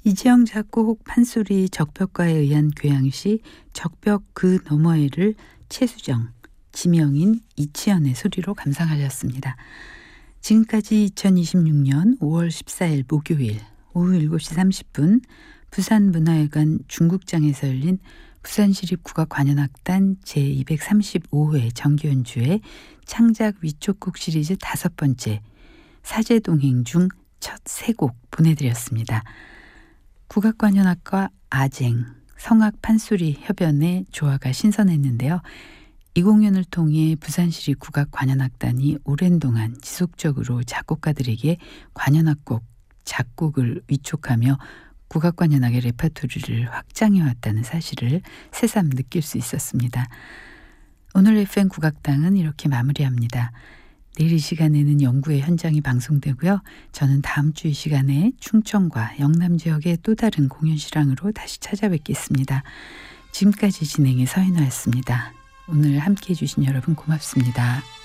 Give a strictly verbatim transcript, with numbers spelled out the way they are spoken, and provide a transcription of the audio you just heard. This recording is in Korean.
이지영 작곡 판소리 적벽가에 의한 교향시 적벽 그 너머에를 최수정, 지명인 이치현의 소리로 감상하셨습니다. 지금까지 이천이십육 년 오월 십사일 목요일 오후 일곱 시 삼십 분 부산문화회관 중국장에서 열린 부산시립국악관현악단 제이백삼십오 회 정기연주회 창작 위촉곡 시리즈 다섯 번째 사제동행 중 첫 세 곡 보내드렸습니다. 국악관현악과 아쟁, 성악 판소리 협연의 조화가 신선했는데요. 이 공연을 통해 부산시립국악관현악단이 오랜 동안 지속적으로 작곡가들에게 관현악곡 작곡을 위촉하며 국악관현악의 레퍼토리를 확장해왔다는 사실을 새삼 느낄 수 있었습니다. 오늘 에프엠 국악당은 이렇게 마무리합니다. 내일 이 시간에는 연구의 현장이 방송되고요. 저는 다음 주 이 시간에 충청과 영남 지역의 또 다른 공연 실황으로 다시 찾아뵙겠습니다. 지금까지 진행의 서인화였습니다. 오늘 함께해 주신 여러분 고맙습니다.